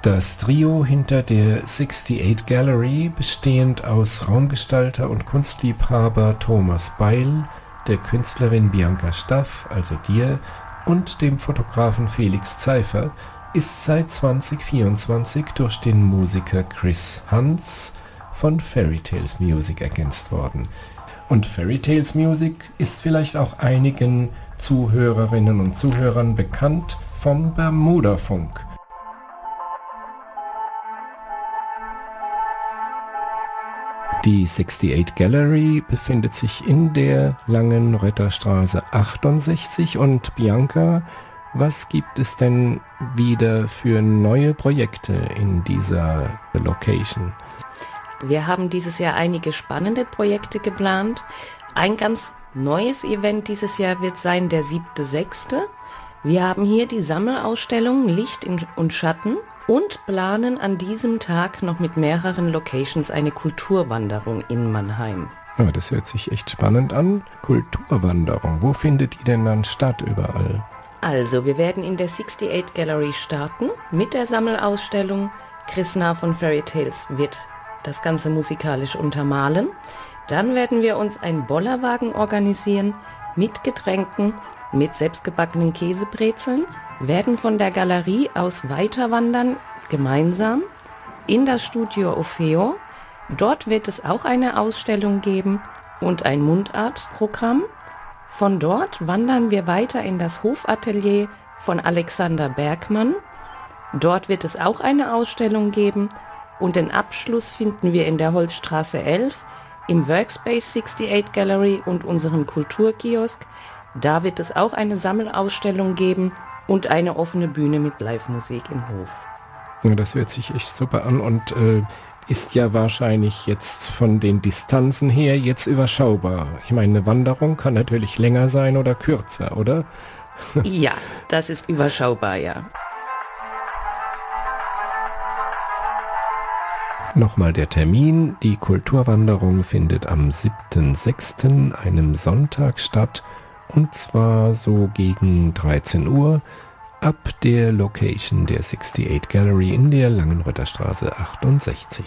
Das Trio hinter der 68 Gallery, bestehend aus Raumgestalter und Kunstliebhaber Thomas Beil, der Künstlerin Bianca Staff, also dir, und dem Fotografen Felix Zeifer, ist seit 2024 durch den Musiker Chris Hans von Fairy Tales Music ergänzt worden. Und Fairy Tales Music ist vielleicht auch einigen Zuhörerinnen und Zuhörern bekannt vom Bermuda-Funk. Die 68 Gallery befindet sich in der Langenrötterstraße 68 und Bianca, was gibt es denn wieder für neue Projekte in dieser Location? Wir haben dieses Jahr einige spannende Projekte geplant. Ein ganz neues Event dieses Jahr wird sein der 7.6. Wir haben hier die Sammelausstellung Licht und Schatten und planen an diesem Tag noch mit mehreren Locations eine Kulturwanderung in Mannheim. Ja, das hört sich echt spannend an. Kulturwanderung, wo findet die denn dann statt überall? Also, wir werden in der 68 Gallery starten mit der Sammelausstellung. Chris Nah von Fairy Tales wird das Ganze musikalisch untermalen. Dann werden wir uns einen Bollerwagen organisieren mit Getränken, mit selbstgebackenen Käsebrezeln, werden von der Galerie aus weiterwandern, gemeinsam, in das Studio Orfeo. Dort wird es auch eine Ausstellung geben und ein Mundartprogramm. Von dort wandern wir weiter in das Hofatelier von Alexander Bergmann. Dort wird es auch eine Ausstellung geben und den Abschluss finden wir in der Holzstraße 11 im Workspace 68 Gallery und unserem Kulturkiosk. Da wird es auch eine Sammelausstellung geben und eine offene Bühne mit Live-Musik im Hof. Ja, das hört sich echt super an und ist ja wahrscheinlich jetzt von den Distanzen her jetzt überschaubar. Ich meine, eine Wanderung kann natürlich länger sein oder kürzer, oder? Ja, das ist überschaubar, ja. Nochmal der Termin. Die Kulturwanderung findet am 7.6., einem Sonntag, statt. Und zwar so gegen 13 Uhr ab der Location der 68 Gallery in der Langenrötterstraße 68.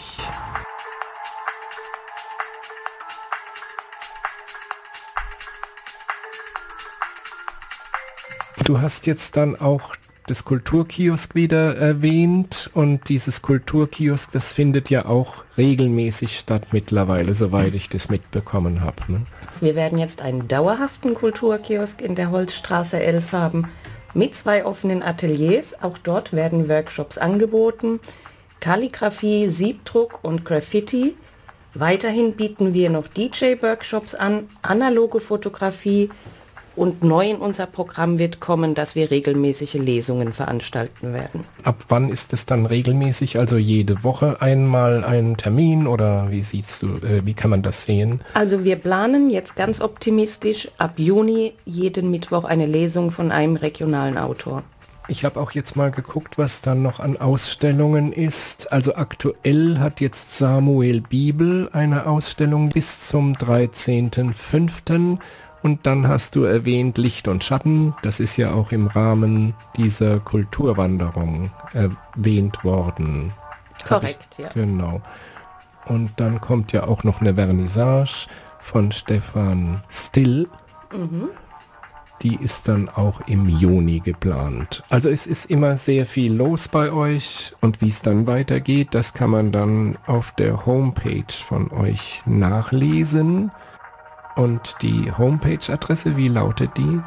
Du hast jetzt dann auch das Kulturkiosk wieder erwähnt und dieses Kulturkiosk, das findet ja auch regelmäßig statt mittlerweile, soweit ich das mitbekommen habe. Ne? Wir werden jetzt einen dauerhaften Kulturkiosk in der Holzstraße 11 haben mit 2 offenen Ateliers. Auch dort werden Workshops angeboten, Kalligraphie, Siebdruck und Graffiti. Weiterhin bieten wir noch DJ-Workshops an, analoge Fotografie. Und neu in unser Programm wird kommen, dass wir regelmäßige Lesungen veranstalten werden. Ab wann ist es dann regelmäßig? Also jede Woche einmal einen Termin oder wie kann man das sehen? Also wir planen jetzt ganz optimistisch ab Juni jeden Mittwoch eine Lesung von einem regionalen Autor. Ich habe auch jetzt mal geguckt, was dann noch an Ausstellungen ist. Also aktuell hat jetzt Samuel Bibel eine Ausstellung bis zum 13.05. Und dann hast du erwähnt Licht und Schatten. Das ist ja auch im Rahmen dieser Kulturwanderung erwähnt worden. Korrekt, ja. Genau. Und dann kommt ja auch noch eine Vernissage von Stefan Still. Mhm. Die ist dann auch im Juni geplant. Also es ist immer sehr viel los bei euch. Und wie es dann weitergeht, das kann man dann auf der Homepage von euch nachlesen. Und die Homepage-Adresse, wie lautet die?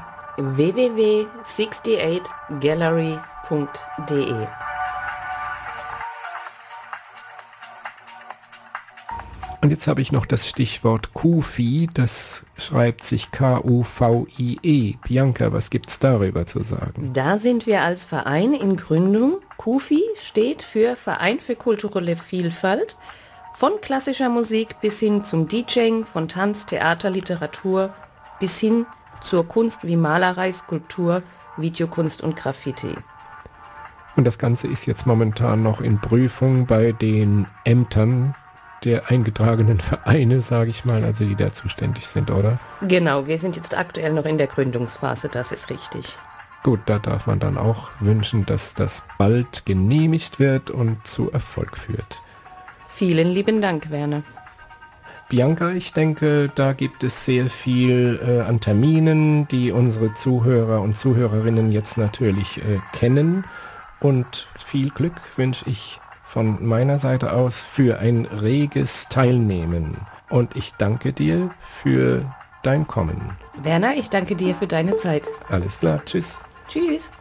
www.68gallery.de. Und jetzt habe ich noch das Stichwort Kufi, das schreibt sich K-U-V-I-E. Bianca, was gibt's darüber zu sagen? Da sind wir als Verein in Gründung. Kufi steht für Verein für kulturelle Vielfalt. Von klassischer Musik bis hin zum DJing, von Tanz, Theater, Literatur bis hin zur Kunst wie Malerei, Skulptur, Videokunst und Graffiti. Und das Ganze ist jetzt momentan noch in Prüfung bei den Ämtern der eingetragenen Vereine, sage ich mal, also die da zuständig sind, oder? Genau, wir sind jetzt aktuell noch in der Gründungsphase, das ist richtig. Gut, da darf man dann auch wünschen, dass das bald genehmigt wird und zu Erfolg führt. Vielen lieben Dank, Werner. Bianca, ich denke, da gibt es sehr viel an Terminen, die unsere Zuhörer und Zuhörerinnen jetzt natürlich kennen. Und viel Glück wünsche ich von meiner Seite aus für ein reges Teilnehmen. Und ich danke dir für dein Kommen. Werner, ich danke dir für deine Zeit. Alles klar, tschüss. Tschüss.